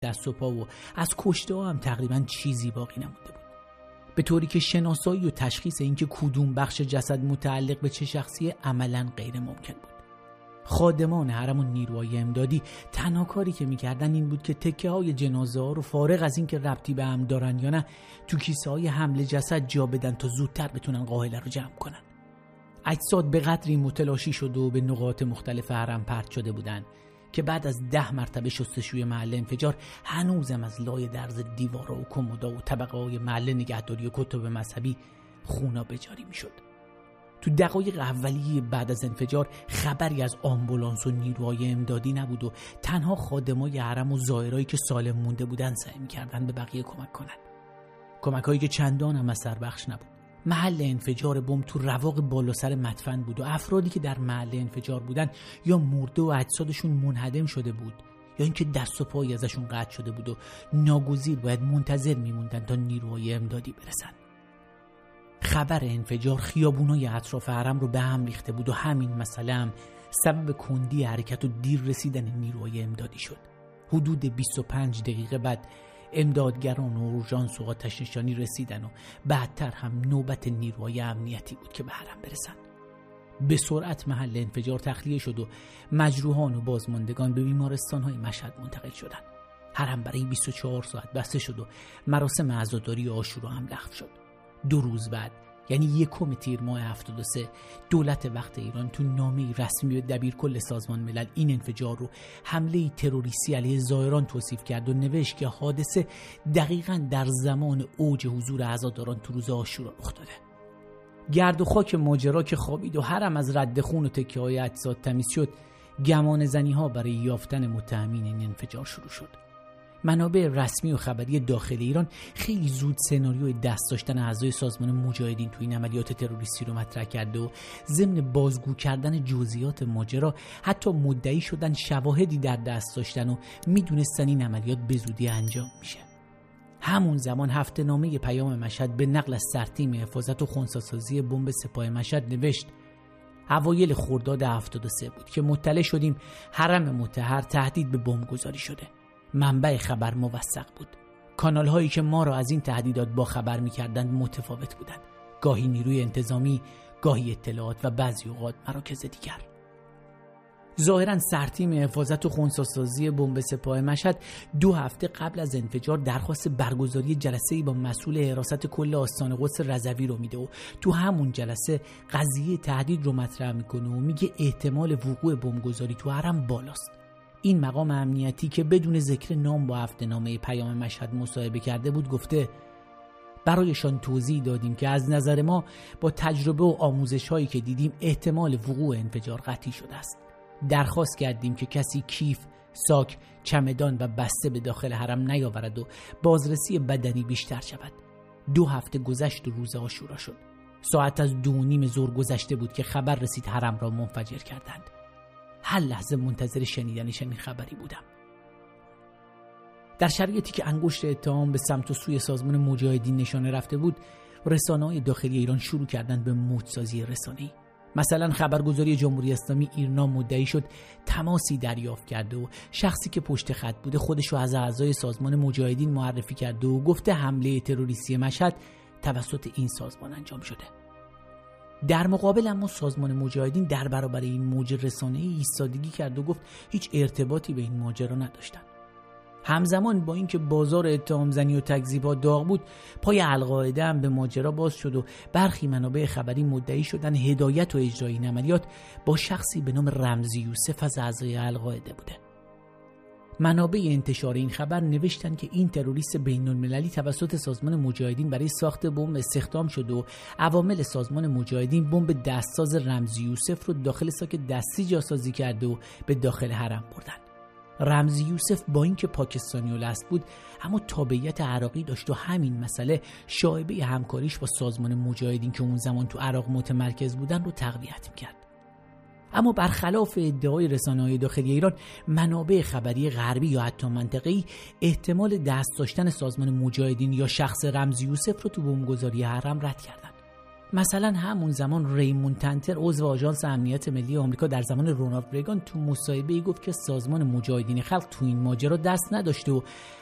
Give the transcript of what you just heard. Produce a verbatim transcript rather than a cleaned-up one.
دست و پا و از کشته ها هم تقریبا چیزی باقی نمونده بود، به طوری که شناسایی و تشخیص اینکه کدوم بخش جسد متعلق به چه شخصیه عملاً غیر ممکن بود. خادمان حرم و نیروهای امدادی تنها کاری که میکردن این بود که تکه های جنازه ها رو فارغ از اینکه ربطی به هم دارن یا نه تو کیسه های حمل جسد جا بدن تا زودتر بتونن قاهله رو جمع کنن. اجساد به قدری متلاشی شده و به نقاط مختلف حرم پرت شده بودن که بعد از ده مرتبه شستشوی محل انفجار هنوزم از لای درز دیوارا و کمودا و طبقه های محل نگهداری و کتب مذهبی خونا بجاری میشد. تو دقایق اولیه بعد از انفجار خبری از آمبولانس و نیروهای امدادی نبود و تنها خادمای حرم و زائرایی که سالم مونده بودن سعی می‌کردن به بقیه کمک کنن. کمکایی که چندان هم اثر بخش نبود. محل انفجار بمب تو رواق بالا سر مدفن بود و افرادی که در محل انفجار بودن یا مرده و اجسادشون منهدم شده بود یا اینکه دست و پایی ازشون قطع شده بود و ناگزیر باید منتظر میموندن تا نیروهای امدادی برسن. خبر انفجار خیابونای اطراف حرم رو به هم ریخته بود و همین مسئله هم سبب کندی حرکت و دیر رسیدن نیروهای امدادی شد. حدود بیست و پنج دقیقه بعد امدادگران و اورژانس و آتش نشانی رسیدن و بعدتر هم نوبت نیروهای امنیتی بود که به حرم برسن. به سرعت محل انفجار تخلیه شد و مجروحان و بازماندگان به بیمارستان‌های مشهد منتقل شدند. حرم برای بیست و چهار ساعت بسته شد و مراسم عزاداری عاشورا هم لغو شد. دو روز بعد، یعنی یکم تیر ماه هفتاد و سه، دولت وقت ایران تو نامه‌ای رسمی به دبیرکل سازمان ملل این انفجار رو حمله تروریستی علیه زائران توصیف کرد و نوشت که حادثه دقیقاً در زمان اوج حضور عزاداران تو روز عاشورا رخ داده. گرد و خاک ماجرا که خوابید و حرم از رد خون و تکه‌های اجساد تمیز شد، گمان زنی‌ها برای یافتن متهمین این انفجار شروع شد. منابع رسمی و خبری داخل ایران خیلی زود سناریوی دست داشتن اعضای سازمان مجاهدین تو این عملیات تروریستی رو مطرح کرده و ضمن بازگو کردن جزئیات ماجرا حتی مدعی شدن شواهدی در دست داشتن و میدونستن این عملیات به زودی انجام میشه. همون زمان هفته نامه پیام مشهد به نقل از سرتیم حفاظت و خنثی‌سازی بمب سپاه مشهد نوشت: اوایل خرداد هفتاد و سه بود که مطلع شدیم حرم مطهر تهدید به بمب گذاری شده. منبع خبر موثق بود. کانال هایی که ما را از این تهدیدات با خبر می‌کردند متفاوت بودند. گاهی نیروی انتظامی، گاهی اطلاعات و بعضی اوقات مراکز دیگر. ظاهراً سرتیم حفاظت و خنثی‌سازی بمب سپاه مشهد دو هفته قبل از انفجار درخواست برگزاری جلسه‌ای با مسئول حراست کل آستان قدس رضوی رو میده و تو همون جلسه قضیه تهدید رو مطرح میکنه و میگه احتمال وقوع بمبگذاری تو حرم بالاست. این مقام امنیتی که بدون ذکر نام با هفته نامه پیام مشهد مصاحبه کرده بود گفته: برایشان توضیح دادیم که از نظر ما با تجربه و آموزش هایی که دیدیم احتمال وقوع انفجار قطعی شده است. درخواست کردیم که کسی کیف، ساک، چمدان و بسته به داخل حرم نیاورد و بازرسی بدنی بیشتر شود. دو هفته گذشت و روز عاشورا شد. ساعت از دو نیم ظهر گذشته بود که خبر رسید حرم را منفجر کردند. هر لحظه منتظر شنیدن چنین خبری بودم. در شرایطی که انگشت اتهام به سمت و سوی سازمان مجاهدین نشانه رفته بود، رسانه‌های داخلی ایران شروع کردند به موج‌سازی رسانه‌ای. مثلا خبرگزاری جمهوری اسلامی ایرنا مدعی شد تماسی دریافت کرده و شخصی که پشت خط بوده خودشو از اعضای سازمان مجاهدین معرفی کرده و گفته حمله تروریستی مشهد توسط این سازمان انجام شده. در مقابل اما سازمان مجاهدین در برابر این موج رسانه‌ای ایستادگی کرد و گفت هیچ ارتباطی به این ماجرا نداشتن. همزمان با اینکه بازار اتهام زنی و تکذیبات داغ بود، پای القاعده هم به ماجرا باز شد و برخی منابع خبری مدعی شدن هدایت و اجرای این عملیات با شخصی به نام رمزی یوسف از اعضای القاعده بوده. منابع انتشار این خبر نوشتن که این تروریست بین‌المللی توسط سازمان مجاهدین برای ساخت بمب استخدام شد و عوامل سازمان مجاهدین بمب دستساز رمزی یوسف رو داخل ساک دستی جاسازی کرده و به داخل حرم بردن. رمزی یوسف با اینکه پاکستانی الاصل بود اما تابعیت عراقی داشت و همین مسئله شایبه همکاریش با سازمان مجاهدین که اون زمان تو عراق متمرکز بودن رو تقویت می‌کرد. اما برخلاف ادعای رسانه‌های داخلی ایران، منابع خبری غربی یا حتی منطقه‌ای احتمال دست داشتن سازمان مجاهدین یا شخص رمزی یوسف رو تو بمبگذاری حرم رد کردند. مثلا همون زمان ریموند تنتر عضو آژانس امنیت ملی آمریکا در زمان رونالد ریگان تو مصاحبه‌ای گفت که سازمان مجاهدین خلق تو این ماجرا دست نداشته و